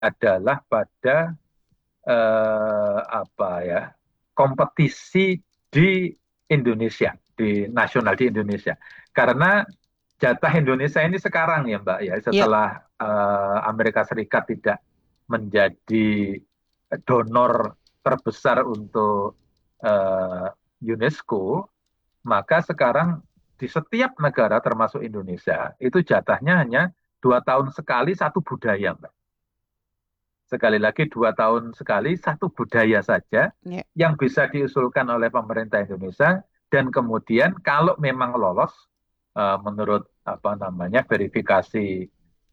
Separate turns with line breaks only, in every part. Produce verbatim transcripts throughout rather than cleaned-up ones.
adalah pada eh, apa ya kompetisi di Indonesia, di nasional di Indonesia. Karena jatah Indonesia ini sekarang ya Mbak ya,
Ya,
setelah eh, Amerika Serikat tidak menjadi donor terbesar untuk eh, UNESCO, maka sekarang di setiap negara termasuk Indonesia itu jatahnya hanya dua tahun sekali satu budaya, Mbak. Sekali lagi dua tahun sekali satu budaya saja
ya,
yang bisa diusulkan oleh pemerintah Indonesia dan kemudian kalau memang lolos eh, menurut apa namanya verifikasi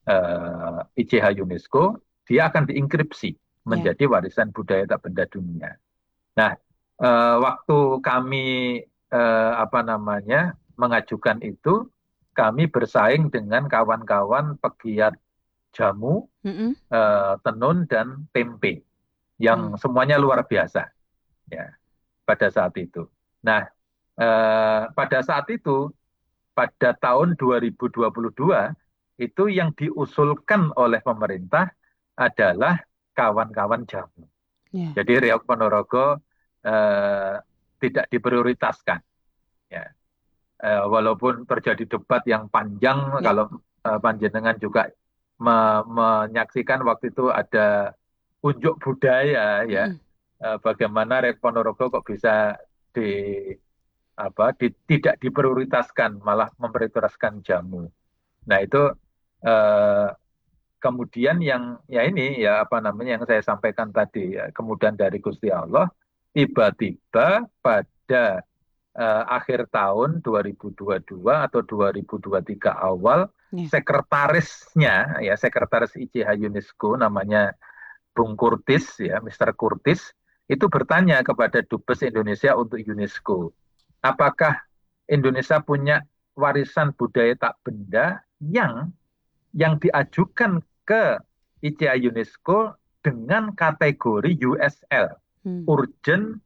eh, I C H UNESCO, dia akan dienkripsi
ya.
menjadi warisan budaya tak benda dunia. Nah, eh, waktu kami eh, apa namanya mengajukan itu, kami bersaing dengan kawan-kawan pegiat jamu,
Mm-mm.
eh, tenun dan tempe
Hmm.
yang semuanya luar biasa ya pada saat itu. Nah, eh, pada saat itu pada tahun dua ribu dua puluh dua itu yang diusulkan oleh pemerintah adalah kawan-kawan jamu.
Ya.
Jadi Riau Ponorogo eh, tidak diprioritaskan. Ya. Eh, walaupun terjadi debat yang panjang,
Ya.
kalau eh, panjenengan juga me- menyaksikan waktu itu ada unjuk budaya ya,
Mm-mm.
eh, bagaimana Riau Ponorogo kok bisa di apa di- tidak diprioritaskan, malah memprioritaskan jamu. Nah itu eh, kemudian yang ya ini ya apa namanya yang saya sampaikan tadi ya, kemudian dari Gusti Allah tiba-tiba pada eh, akhir tahun dua ribu dua puluh dua atau dua ribu dua puluh tiga awal
Ya.
sekretarisnya ya sekretaris I C H UNESCO namanya Bung Kurtis ya Mister Kurtis itu bertanya kepada Dubes Indonesia untuk UNESCO, apakah Indonesia punya warisan budaya tak benda yang yang diajukan ke I C A UNESCO dengan kategori U S L,
Hmm.
Urgent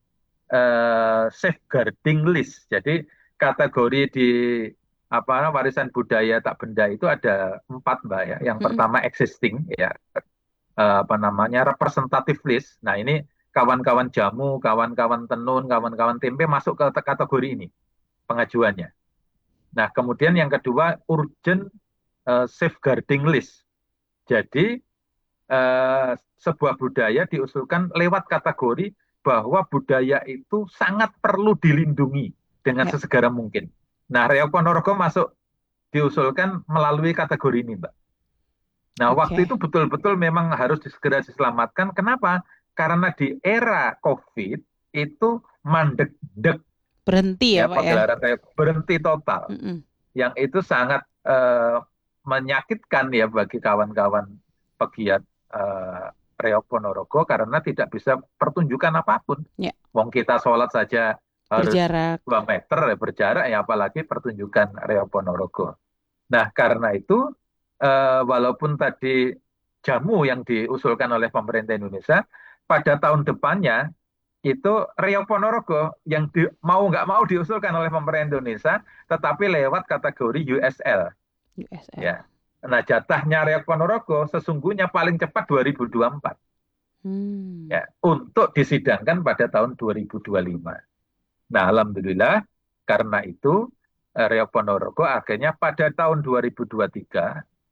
eh, Safeguarding List. Jadi kategori di apa warisan budaya tak benda itu ada empat Mbak ya. Yang
Mm-mm.
pertama existing ya, eh, apa namanya representative list. Nah ini kawan-kawan jamu, kawan-kawan tenun, kawan-kawan tempe masuk ke kategori ini pengajuannya. Nah kemudian yang kedua urgent eh, safeguarding list. Jadi eh, sebuah budaya diusulkan lewat kategori bahwa budaya itu sangat perlu dilindungi dengan
Ya.
sesegera mungkin. Nah, Riau Ponorogo masuk diusulkan melalui kategori ini, Mbak. Nah, waktu
Oke.
itu betul-betul memang harus segera diselamatkan. Kenapa? Karena di era COVID itu mandek-dek
Berhenti ya,
ya
Pak ya.
pagelaran kayak berhenti total.
Mm-mm.
Yang itu sangat eh, menyakitkan ya bagi kawan-kawan pegiat eh, Reok Ponorogo karena tidak bisa pertunjukan apapun.
Ya.
Wong kita sholat saja harus
Berjarak.
dua meter ya berjarak ya apalagi pertunjukan Reok Ponorogo. Nah karena itu eh, walaupun tadi jamu yang diusulkan oleh pemerintah Indonesia pada tahun depannya itu Riau Ponorogo yang di- mau nggak mau diusulkan oleh pemerintah Indonesia, tetapi lewat kategori U S L.
U S L.
Ya. Nah, jatahnya Riau Ponorogo sesungguhnya paling cepat dua ribu dua puluh empat
Hmm.
ya, untuk disidangkan pada tahun dua ribu dua puluh lima. Nah, alhamdulillah karena itu eh, Riau Ponorogo akhirnya pada tahun dua ribu dua puluh tiga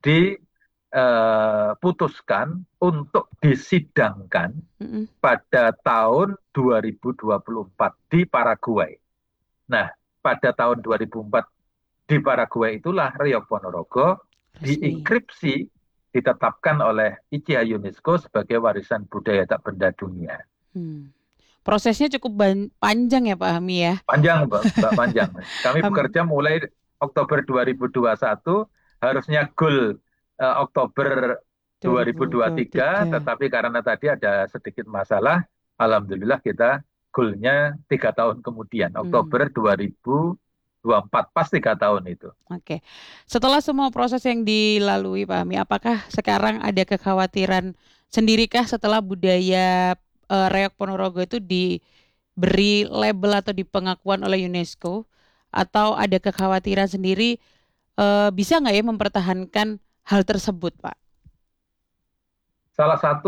diputuskan untuk disidangkan
Mm-mm.
pada tahun dua ribu dua puluh empat di Paraguay. Nah, pada tahun dua ribu empat di Paraguay itulah Riau Ponorogo
Resmi.
dienkripsi ditetapkan oleh I C A UNESCO sebagai warisan budaya tak benda dunia.
Hmm. Prosesnya cukup ban- panjang ya Pak Hami ya.
Panjang, Mbak, Mbak, panjang. Kami
Ham-
bekerja mulai Oktober dua ribu dua puluh satu, harusnya goal eh, Oktober dua ribu dua puluh tiga,
dua ribu dua puluh tiga.
tetapi karena tadi ada sedikit masalah, alhamdulillah kita goalnya tiga tahun kemudian,
Hmm.
Oktober dua ribu dua puluh empat, pas tiga tahun itu.
Oke. Setelah semua proses yang dilalui Pak Hami, apakah sekarang ada kekhawatiran sendirikah setelah budaya eh, Reok Ponorogo itu diberi label atau dipengakuan oleh UNESCO? Atau ada kekhawatiran sendiri eh, bisa nggak ya mempertahankan hal tersebut, Pak?
salah satu